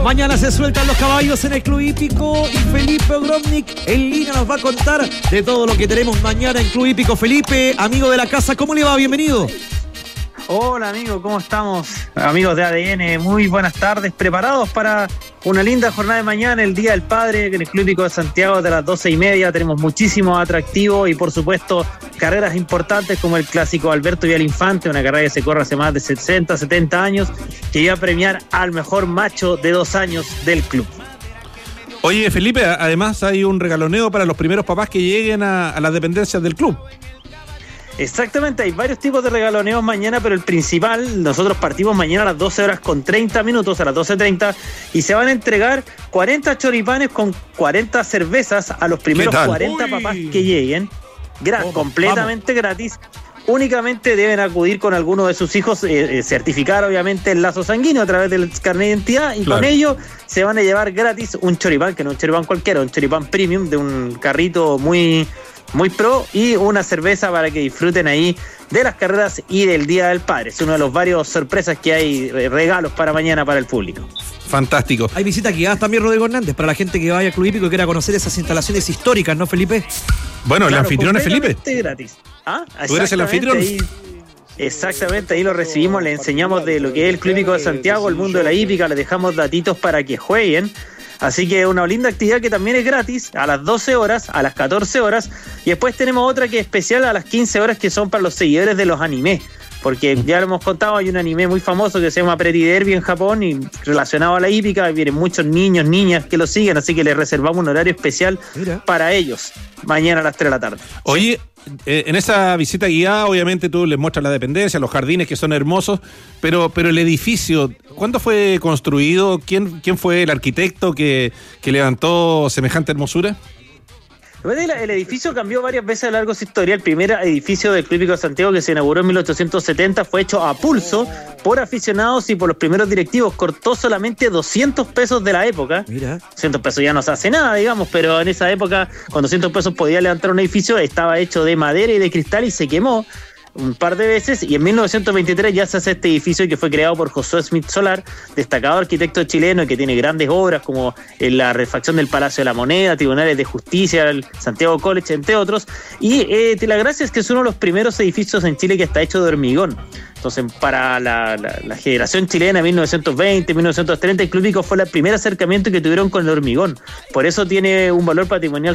Mañana se sueltan los caballos en el Club Hípico y Felipe Ogromnik en línea nos va a contar de todo lo que tenemos mañana en Club Hípico. Felipe, amigo de la casa, ¿cómo le va? Bienvenido. Hola amigo, ¿cómo estamos? Amigos de ADN, muy buenas tardes, preparados para una linda jornada de mañana, el Día del Padre, en el Club Hípico de Santiago de las 12:30, tenemos muchísimo atractivo y por supuesto carreras importantes como el clásico Alberto Vial Infante, una carrera que se corre hace más de 60, 70 años, que iba a premiar al mejor macho de 2 años del club. Oye Felipe, además hay un regaloneo para los primeros papás que lleguen a las dependencias del club. Exactamente, hay varios tipos de regaloneos mañana, pero el principal, nosotros partimos mañana a las 12:30, a las 12:30, y se van a entregar 40 choripanes con 40 cervezas a los primeros 40 papás que lleguen, completamente gratis. Únicamente deben acudir con alguno de sus hijos, certificar obviamente el lazo sanguíneo a través del carnet de identidad y claro, con ello se van a llevar gratis un choripán, que no es un choripán cualquiera, un choripán premium de un carrito muy pro y una cerveza para que disfruten ahí de las carreras y del Día del Padre. Es uno de los varios sorpresas que hay, regalos para mañana para el público. Fantástico. Hay visita guiadas también, Rodrigo Hernández, para la gente que vaya al Club Hípico y quiera conocer esas instalaciones históricas, ¿no, Felipe? Bueno, claro, el anfitrión es Felipe. Gratis. ¿Tú eres el anfitrión? Exactamente, ahí lo recibimos, le enseñamos de lo que es el Club Hípico de Santiago, el mundo de la hípica, le dejamos datitos para que jueguen. Así que una linda actividad que también es gratis a las 12 horas, a las 14 horas. Y después tenemos otra que es especial a las 15 horas, que son para los seguidores de los animes. Porque ya lo hemos contado, hay un anime muy famoso que se llama Pretty Derby en Japón y relacionado a la hípica, vienen muchos niños, niñas que lo siguen, así que les reservamos un horario especial para ellos, mañana a las 3 de la tarde. Oye, en esa visita guiada, obviamente tú les muestras la dependencia, los jardines que son hermosos, pero el edificio, ¿cuándo fue construido? ¿Quién fue el arquitecto que levantó semejante hermosura? El edificio cambió varias veces a lo largo de su historia. El primer edificio del Club Hípico de Santiago, que se inauguró en 1870, fue hecho a pulso por aficionados y por los primeros directivos. Cortó solamente 200 pesos de la época. Mira. 200 pesos ya no se hace nada, digamos, pero en esa época, con 200 pesos podía levantar un edificio, estaba hecho de madera y de cristal y se quemó un par de veces, y en 1923 ya se hace este edificio que fue creado por Josué Smith Solar, destacado arquitecto chileno que tiene grandes obras como la refacción del Palacio de la Moneda, Tribunales de Justicia, el Santiago College, entre otros, y la gracia es que es uno de los primeros edificios en Chile que está hecho de hormigón. Entonces, para la generación chilena, 1920, 1930, el Club Hípico fue el primer acercamiento que tuvieron con el hormigón. Por eso tiene un valor patrimonial